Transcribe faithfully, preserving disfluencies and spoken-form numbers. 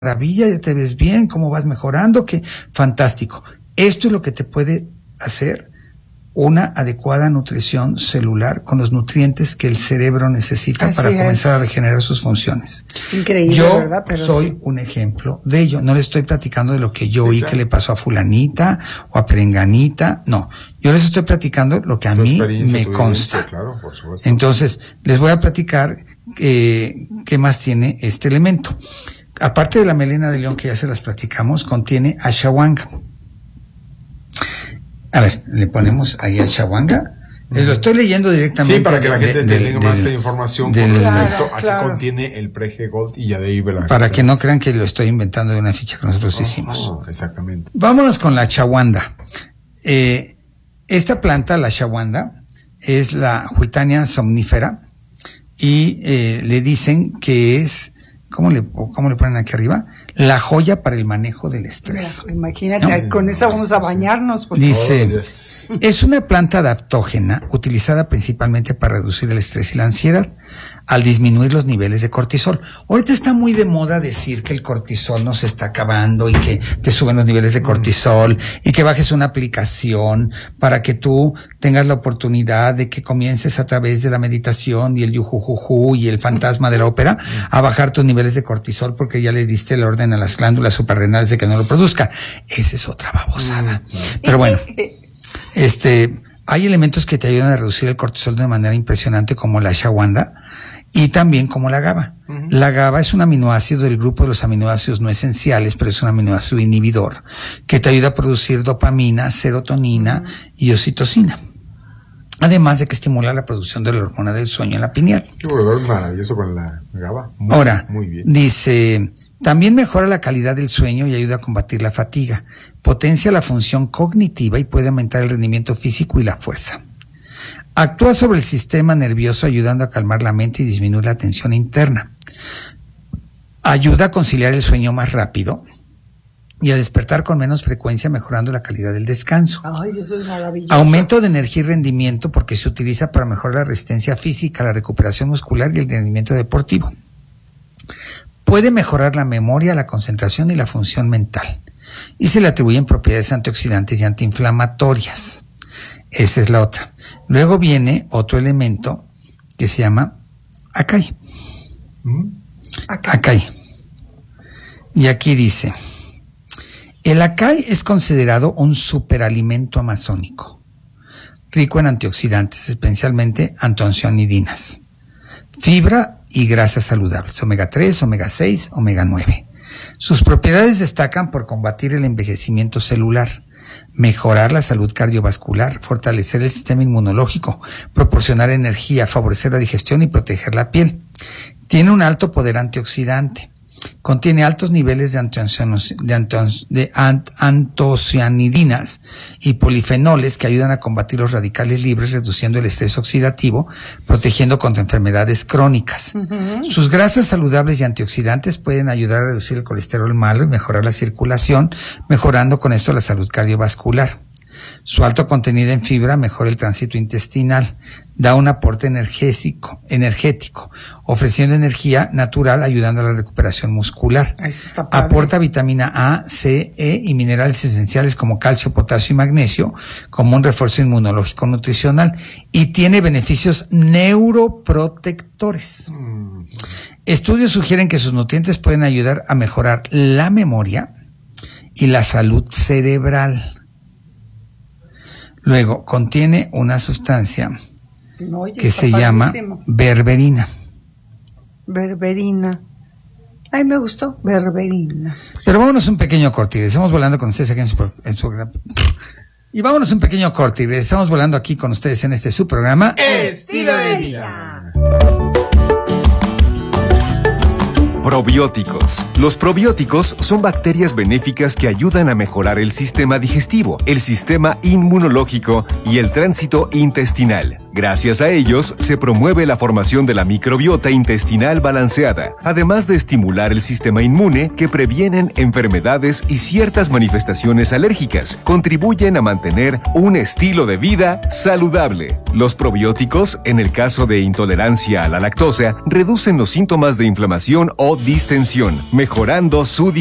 maravilla, ya te ves bien, cómo vas mejorando, que fantástico. Esto es lo que te puede hacer una adecuada nutrición celular con los nutrientes que el cerebro necesita Así para es. comenzar a regenerar sus funciones. Es increíble, yo ¿verdad? Pero soy sí. un ejemplo de ello. No les estoy platicando de lo que yo oí que le pasó a fulanita o a perenganita. No, yo les estoy platicando lo que a mí me consta. Claro, por supuesto. Entonces, les voy a platicar eh, qué más tiene este elemento. Aparte de la melena de león, que ya se las platicamos, contiene ashwagandha. A ver, le ponemos ahí ashwagandha. Uh-huh. Eh, lo estoy leyendo directamente. Sí, para que la gente de, tenga de, más de, información de, con respecto. Claro, Aquí claro. contiene el Prege Gold y ya de ahí verán. Para que no crean que lo estoy inventando de una ficha que nosotros oh, hicimos. Oh, exactamente. Vámonos con la ashwagandha. Eh, esta planta, la ashwagandha, es la Huitania somnífera y eh, le dicen que es, ¿cómo le, cómo le ponen aquí arriba? La joya para el manejo del estrés. Mira, imagínate, ¿no? Con esa vamos a bañarnos. Porque... Dice, oh, yes. es una planta adaptógena utilizada principalmente para reducir el estrés y la ansiedad al disminuir los niveles de cortisol. Ahorita está muy de moda decir que el cortisol nos está acabando y que te suben los niveles de cortisol y que bajes una aplicación para que tú tengas la oportunidad de que comiences a través de la meditación y el yujujuju y el fantasma de la ópera a bajar tus niveles de cortisol porque ya le diste el orden a las glándulas suprarrenales de que no lo produzca. Esa es otra babosada. Pero bueno, este, hay elementos que te ayudan a reducir el cortisol de manera impresionante como la ashwagandha y también como la GABA. Uh-huh. La GABA es un aminoácido del grupo de los aminoácidos no esenciales, pero es un aminoácido inhibidor que te ayuda a producir dopamina, serotonina uh-huh. y oxitocina. Además de que estimula la producción de la hormona del sueño en la pineal. Qué volver maravilloso con la GABA. Muy, Ahora, muy bien. Dice, también mejora la calidad del sueño y ayuda a combatir la fatiga. Potencia la función cognitiva y puede aumentar el rendimiento físico y la fuerza. Actúa sobre el sistema nervioso ayudando a calmar la mente y disminuir la tensión interna. Ayuda a conciliar el sueño más rápido y a despertar con menos frecuencia, mejorando la calidad del descanso. Ay, eso es maravilloso. Aumento de energía y rendimiento porque se utiliza para mejorar la resistencia física, la recuperación muscular y el rendimiento deportivo. Puede mejorar la memoria, la concentración y la función mental. Y se le atribuyen propiedades antioxidantes y antiinflamatorias. Esa es la otra. Luego viene otro elemento que se llama acai. ¿Mm? Acai. Y aquí dice, el acai es considerado un superalimento amazónico, rico en antioxidantes, especialmente antocianidinas, fibra y grasas saludables, omega tres, omega seis, omega nueve. Sus propiedades destacan por combatir el envejecimiento celular, mejorar la salud cardiovascular, fortalecer el sistema inmunológico, proporcionar energía, favorecer la digestión y proteger la piel. Tiene un alto poder antioxidante. Contiene altos niveles de, antocianos, de, antos, de ant, antocianidinas y polifenoles que ayudan a combatir los radicales libres, reduciendo el estrés oxidativo, protegiendo contra enfermedades crónicas. Uh-huh. Sus grasas saludables y antioxidantes pueden ayudar a reducir el colesterol malo y mejorar la circulación, mejorando con esto la salud cardiovascular. Su alto contenido en fibra mejora el tránsito intestinal, da un aporte energético, energético, ofreciendo energía natural, ayudando a la recuperación muscular. Aporta vitamina A, C, E y minerales esenciales como calcio, potasio y magnesio, como un refuerzo inmunológico nutricional, y tiene beneficios neuroprotectores. Mm. Estudios sugieren que sus nutrientes pueden ayudar a mejorar la memoria y la salud cerebral. Luego, contiene una sustancia Oye, que se llama berberina. Berberina. Ay, me gustó, berberina. Pero vámonos un pequeño corte y estamos volando con ustedes aquí en su, en su y vámonos un pequeño corte y estamos volando aquí con ustedes en este su programa Estilo de Vida. Probióticos. Los probióticos son bacterias benéficas que ayudan a mejorar el sistema digestivo, el sistema inmunológico y el tránsito intestinal. Gracias a ellos, se promueve la formación de la microbiota intestinal balanceada, además de estimular el sistema inmune que previenen enfermedades y ciertas manifestaciones alérgicas. Contribuyen a mantener un estilo de vida saludable. Los probióticos, en el caso de intolerancia a la lactosa, reducen los síntomas de inflamación o distensión, mejorando su digestión.